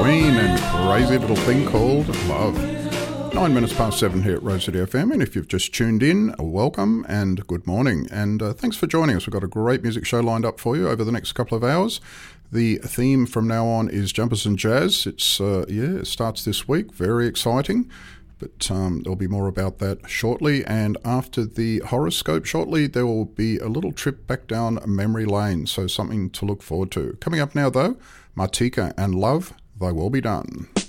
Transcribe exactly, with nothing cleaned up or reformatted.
Queen and Crazy Little Thing Called Love. Nine minutes past seven here at Rose City F M, and if you've just tuned in, welcome and good morning. And uh, thanks for joining us. We've got a great music show lined up for you over the next couple of hours. The theme from now on is Jumpers and Jazz. It's, uh, yeah, it starts this week. Very exciting. But um, there'll be more about that shortly. And after the horoscope shortly, there will be a little trip back down memory lane. So something to look forward to. Coming up now, though, Martika and Love, Thy Will Be Done.